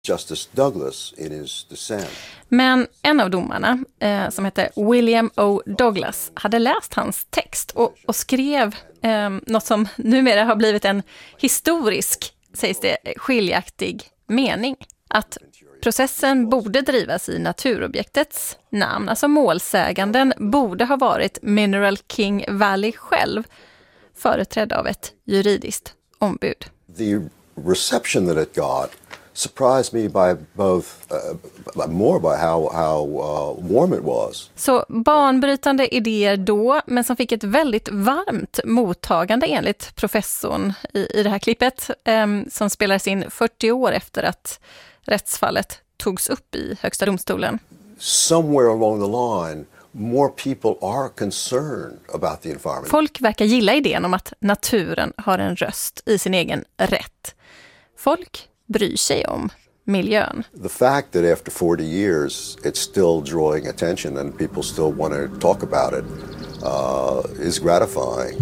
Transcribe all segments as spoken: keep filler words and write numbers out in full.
Justice Douglas in his dissent. Men en av domarna, eh, som heter William O. Douglas, hade läst hans text och, och skrev eh, något som numera har blivit en historisk, sägs det, skiljaktig mening. Att processen borde drivas i naturobjektets namn. Alltså målsäganden borde ha varit Mineral King Valley själv, företrädd av ett juridiskt ombud. The reception that it got surprised me by both uh, more by how how uh, warm it was. Så banbrytande idéer då, men som fick ett väldigt varmt mottagande enligt professorn i, i det här klippet, um, som spelades in fyrtio år efter att rättsfallet togs upp i Högsta domstolen. Somewhere along the line, more people are concerned about the environment. Folk verkar gilla idén om att naturen har en röst i sin egen rätt. Folk bryr sig om miljön. The fact that after forty years it's still drawing attention and people still want to talk about it uh, is gratifying.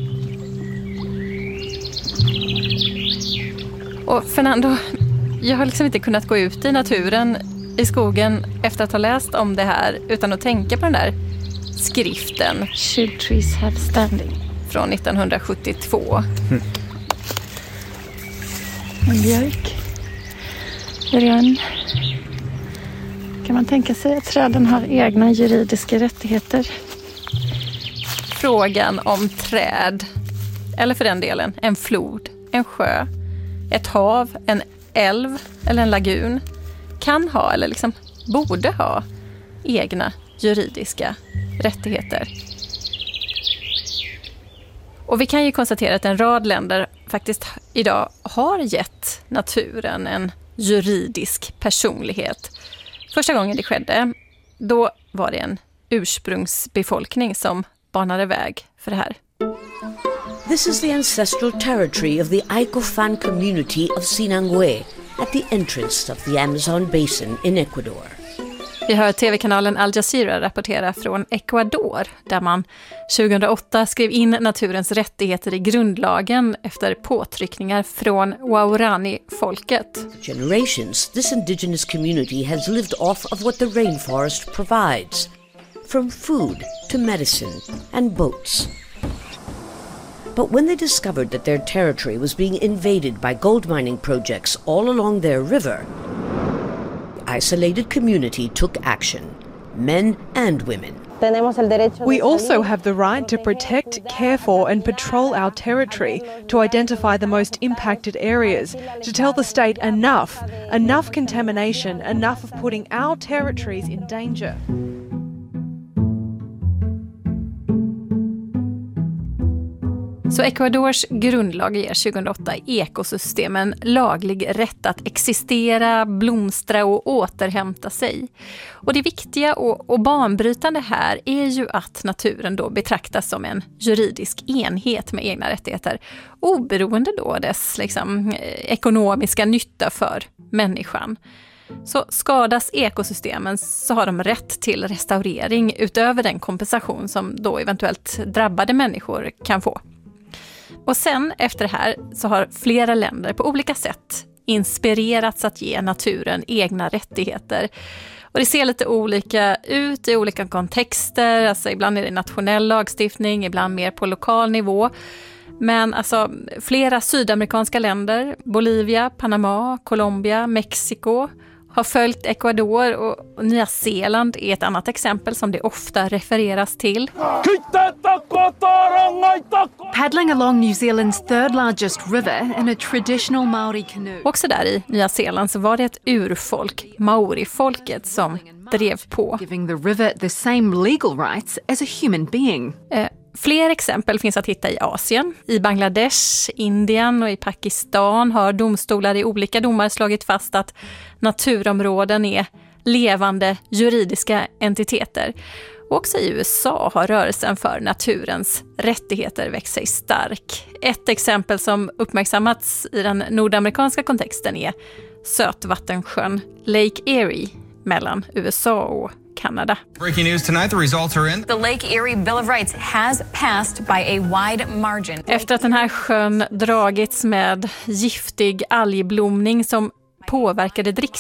Och Fernando, jag har liksom inte kunnat gå ut i naturen, i skogen, efter att ha läst om det här utan att tänka på den där skriften Should trees have standing? Från nittonhundrasjuttiotvå. Mm. En björk. Början. Kan man tänka sig att träden har egna juridiska rättigheter? Frågan om träd, eller för den delen en flod, en sjö, ett hav, en älv eller en lagun kan ha eller liksom borde ha egna juridiska rättigheter. Och vi kan ju konstatera att en rad länder faktiskt idag har gett naturen en juridisk personlighet. Första gången det skedde, då var det en ursprungsbefolkning som banade väg för det här. This is the ancestral territory of the Aikofan community of Sinangue at the entrance of the Amazon Basin in Ecuador. Vi hör tv-kanalen Al Jazeera rapportera från Ecuador, där man tjugohundraåtta skrev in naturens rättigheter i grundlagen efter påtryckningar från Waorani-folket. For generations, this indigenous community has lived off of what the rainforest provides, from food to medicine and boats. But when they discovered that their territory was being invaded by gold mining projects all along their river, the isolated community took action, men and women. We also have the right to protect, care for and patrol our territory, to identify the most impacted areas, to tell the state enough, enough contamination, enough of putting our territories in danger. Så Ecuadors grundlag ger tjugohundraåtta ekosystemen laglig rätt att existera, blomstra och återhämta sig. Och det viktiga och, och banbrytande här är ju att naturen då betraktas som en juridisk enhet med egna rättigheter, oberoende då dess liksom, ekonomiska nytta för människan. Så skadas ekosystemen så har de rätt till restaurering utöver den kompensation som då eventuellt drabbade människor kan få. Och sen efter det här så har flera länder på olika sätt inspirerats att ge naturen egna rättigheter. Och det ser lite olika ut i olika kontexter, alltså ibland är det nationell lagstiftning, ibland mer på lokal nivå. Men alltså flera sydamerikanska länder, Bolivia, Panama, Colombia, Mexiko, har följt Ecuador, och Nya Zeeland är ett annat exempel som det ofta refereras till. Paddling along New Zealand's third largest river in a traditional Maori canoe. Också där i Nya Zeeland så var det ett urfolk, Maori-folket, som drev på. Giving the river the same legal rights as a human being. Eh, Fler exempel finns att hitta i Asien. I Bangladesh, Indien och i Pakistan har domstolar i olika domar slagit fast att naturområden är levande juridiska entiteter. Och också i U S A har rörelsen för naturens rättigheter växt sig stark. Ett exempel som uppmärksammats i den nordamerikanska kontexten är sötvattensjön Lake Erie mellan U S A och Kanada. Breaking news tonight, the results are in. The Lake Erie Bill of Rights has passed by a wide margin. Efter att den här sjön dragits med giftig algblomning som påverkade dricksvattnet